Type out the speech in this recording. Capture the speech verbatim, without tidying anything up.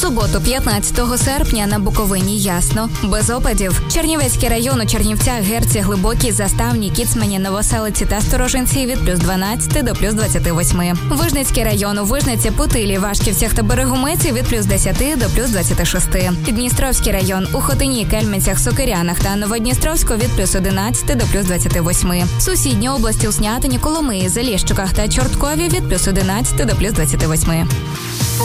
суботу, п'ятнадцятого серпня, на Буковині ясно, без опадів. Чернівецький район у Чернівцях, Герці, Глибокій, Заставній, Кіцмані, Новоселиці та Сторожинці від плюс дванадцяти до плюс двадцяти восьми. Вижницький район у Вижниці, Путилі, Вашківцях та Берегомиці від плюс десяти до плюс двадцяти шести. Дністровський район у Хотині, Кельменцях, Сокирянах та Новодністровську від плюс одинадцяти до плюс двадцяти восьми. Сусідні області у Снятині, Коломиї, Заліщуках та Чорткові від плюс одинадцяти до плюс двадцяти восьми.